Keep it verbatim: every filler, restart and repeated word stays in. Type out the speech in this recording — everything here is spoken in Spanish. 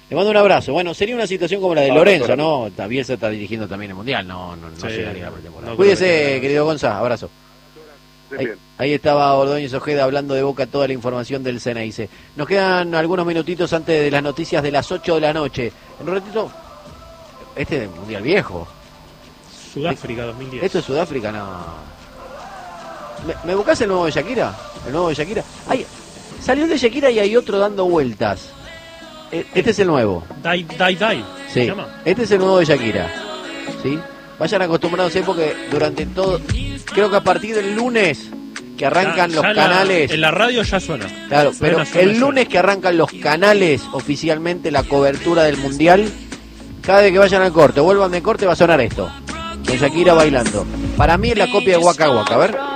Le mando un abrazo. Bueno, sería una situación como la de Lorenzo, ¿no? También se está dirigiendo también el Mundial. No, no, no sí, llegaría a la pretemporada. No, cuídese, querido Gonza. Abrazo. Ahí, ahí estaba Ordóñez Ojeda hablando de Boca toda la información del Ceneice. Nos quedan algunos minutitos antes de las noticias de las ocho de la noche. En un ratito, este es Mundial viejo. Sudáfrica dos mil diez. Esto es Sudáfrica, no. ¿Me, ¿me buscás el nuevo de Shakira? El nuevo de Shakira. Ay, salió de Shakira y hay otro dando vueltas. Este es el nuevo. Dai, Dai, Dai. Sí. ¿Se llama? Este es el nuevo de Shakira. ¿Sí? Vayan acostumbrándose porque durante todo, creo que a partir del lunes que arrancan ya, los ya canales. La, en la radio ya suena. Claro, suena, pero suena, el suena. lunes que arrancan los canales oficialmente la cobertura del Mundial, cada vez que vayan al corte, vuelvan de corte, va a sonar esto. Con Shakira bailando. Para mí es la copia de Waka Waka. A ver.